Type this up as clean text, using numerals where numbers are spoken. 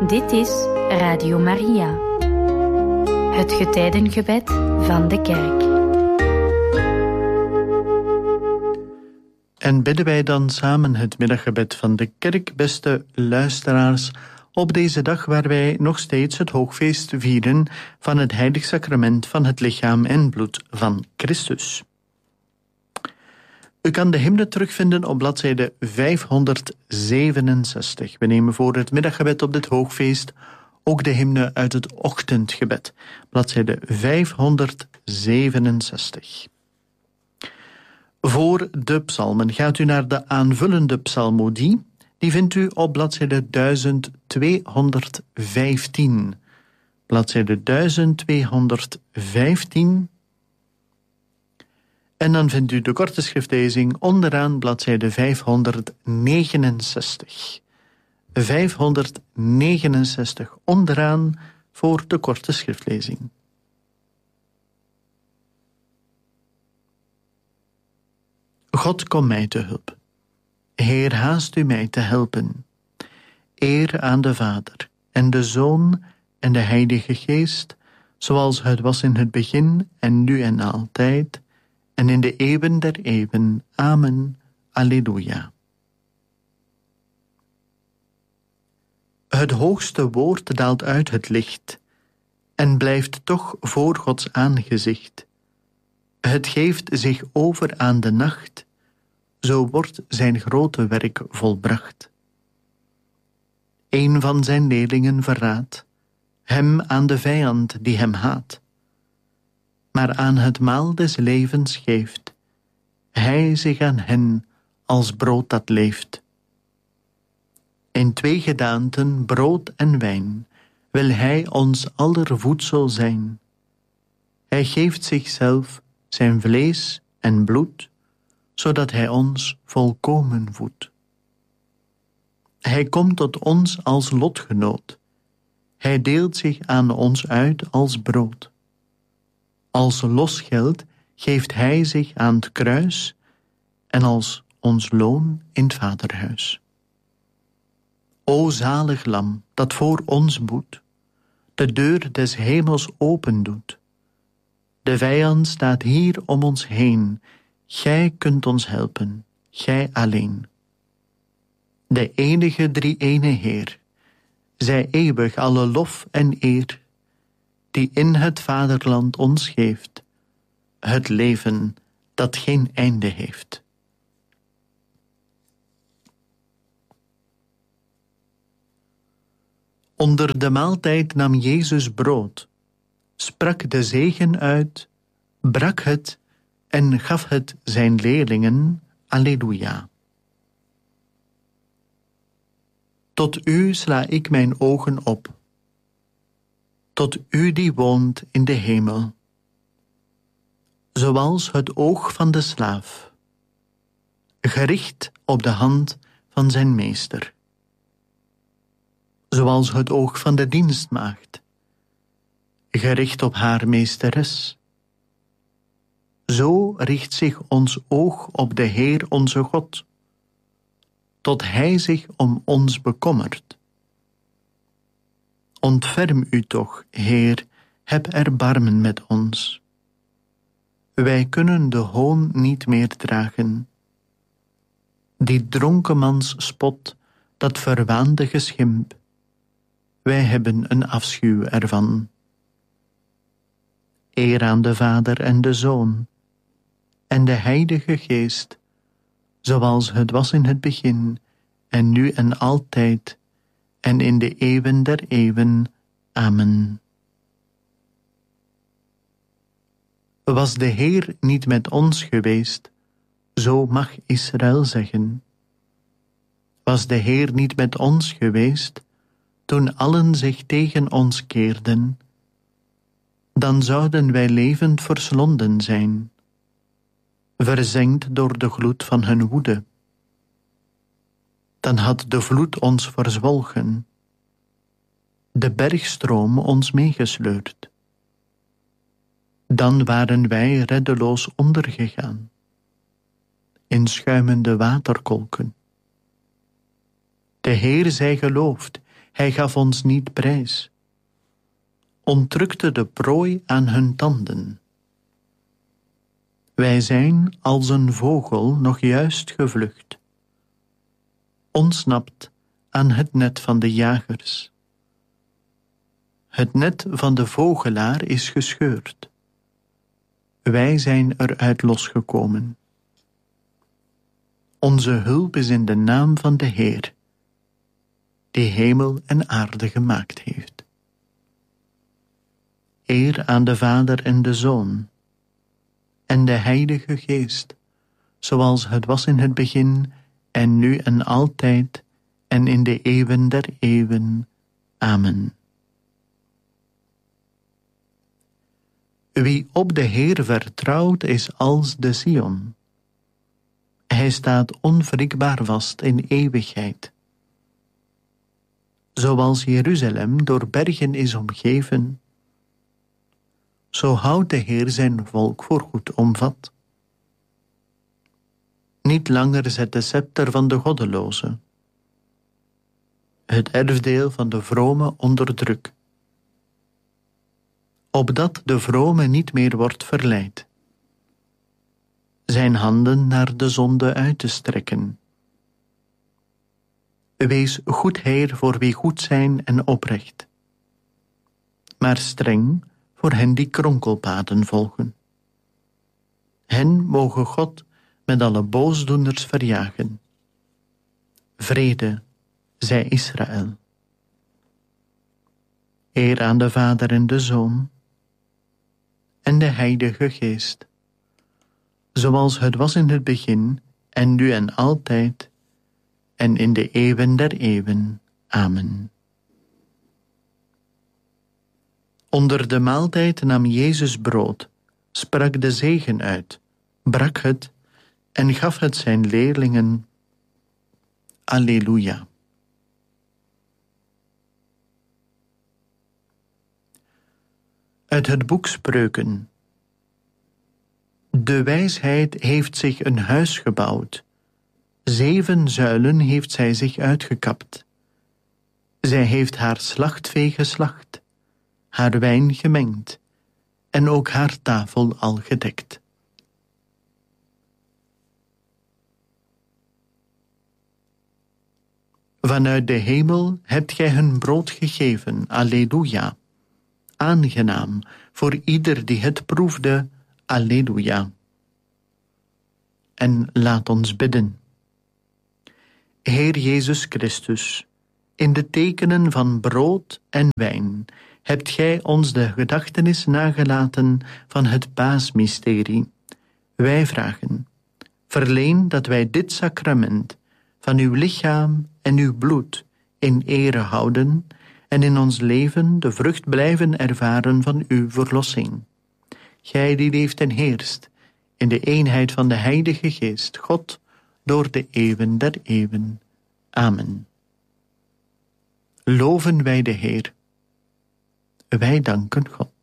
Dit is Radio Maria, het getijdengebed van de kerk. En bidden wij dan samen het middaggebed van de kerk, beste luisteraars, op deze dag waar wij nog steeds het hoogfeest vieren van het heilig sacrament van het lichaam en bloed van Christus. U kan de hymne terugvinden op bladzijde 567. We nemen voor het middaggebed op dit hoogfeest ook de hymne uit het ochtendgebed, bladzijde 567. Voor de psalmen gaat u naar de aanvullende psalmodie. Die vindt u op bladzijde 1215. Bladzijde 1215. En dan vindt u de korte schriftlezing onderaan bladzijde 569. 569 onderaan voor de korte schriftlezing. God, kom mij te hulp. Heer, haast u mij te helpen. Eer aan de Vader en de Zoon en de Heilige Geest, zoals het was in het begin en nu en altijd, en in de eeuwen der eeuwen. Amen. Alleluia. Het hoogste woord daalt uit het licht en blijft toch voor Gods aangezicht. Het geeft zich over aan de nacht, zo wordt zijn grote werk volbracht. Een van zijn leerlingen verraadt hem aan de vijand die hem haat, maar aan het maal des levens geeft hij zich aan hen als brood dat leeft. In twee gedaanten, brood en wijn, wil hij ons aller voedsel zijn. Hij geeft zichzelf, zijn vlees en bloed, zodat hij ons volkomen voedt. Hij komt tot ons als lotgenoot. Hij deelt zich aan ons uit als brood. Als losgeld geeft hij zich aan het kruis en als ons loon in het vaderhuis. O zalig lam, dat voor ons boet, de deur des hemels open doet. De vijand staat hier om ons heen, gij kunt ons helpen, gij alleen. De enige drie-ene Heer, zij eeuwig alle lof en eer, die in het vaderland ons geeft, het leven dat geen einde heeft. Onder de maaltijd nam Jezus brood, sprak de zegen uit, brak het en gaf het zijn leerlingen. Alleluia. Tot u sla ik mijn ogen op, tot u die woont in de hemel. Zoals het oog van de slaaf, gericht op de hand van zijn meester. Zoals het oog van de dienstmaagd, gericht op haar meesteres. Zo richt zich ons oog op de Heer onze God, tot Hij zich om ons bekommert. Ontferm u toch, Heer, heb erbarmen met ons. Wij kunnen de hoon niet meer dragen. Die dronkemans spot, dat verwaande geschimp, wij hebben een afschuw ervan. Eer aan de Vader en de Zoon en de Heilige Geest, zoals het was in het begin en nu en altijd en in de eeuwen der eeuwen. Amen. Was de Heer niet met ons geweest, zo mag Israël zeggen. Was de Heer niet met ons geweest, toen allen zich tegen ons keerden, dan zouden wij levend verslonden zijn, verzengd door de gloed van hun woede. Dan had de vloed ons verzwolgen, de bergstroom ons meegesleurd. Dan waren wij reddeloos ondergegaan, in schuimende waterkolken. De Heer zij geloofd, hij gaf ons niet prijs. Ontrukte de prooi aan hun tanden. Wij zijn als een vogel nog juist gevlucht, ontsnapt aan het net van de jagers. Het net van de vogelaar is gescheurd. Wij zijn eruit losgekomen. Onze hulp is in de naam van de Heer, die hemel en aarde gemaakt heeft. Eer aan de Vader en de Zoon en de Heilige Geest, zoals het was in het begin en nu en altijd en in de eeuwen der eeuwen. Amen. Wie op de Heer vertrouwt is als de Sion. Hij staat onwrikbaar vast in eeuwigheid. Zoals Jeruzalem door bergen is omgeven, zo houdt de Heer zijn volk voorgoed omvat. Niet langer zet de scepter van de goddeloze, het erfdeel van de vrome onder druk, opdat de vrome niet meer wordt verleid, zijn handen naar de zonde uit te strekken. Wees goed Heer voor wie goed zijn en oprecht, maar streng voor hen die kronkelpaden volgen. Hen mogen God met alle boosdoeners verjagen. Vrede, zij Israël. Eer aan de Vader en de Zoon en de Heilige Geest, zoals het was in het begin en nu en altijd en in de eeuwen der eeuwen. Amen. Onder de maaltijd nam Jezus brood, sprak de zegen uit, brak het en gaf het zijn leerlingen. Alleluia. Uit het boek Spreuken. De wijsheid heeft zich een huis gebouwd. 7 zuilen heeft zij zich uitgekapt. Zij heeft haar slachtvee geslacht, haar wijn gemengd en ook haar tafel al gedekt. Vanuit de hemel hebt gij hun brood gegeven, alleluia. Aangenaam voor ieder die het proefde, alleluia. En laat ons bidden. Heer Jezus Christus, in de tekenen van brood en wijn hebt gij ons de gedachtenis nagelaten van het paasmysterie. Wij vragen, verleen dat wij dit sacrament van uw lichaam en uw bloed in ere houden en in ons leven de vrucht blijven ervaren van uw verlossing. Gij die leeft en heerst in de eenheid van de Heilige Geest, God, door de eeuwen der eeuwen. Amen. Loven wij de Heer. Wij danken God.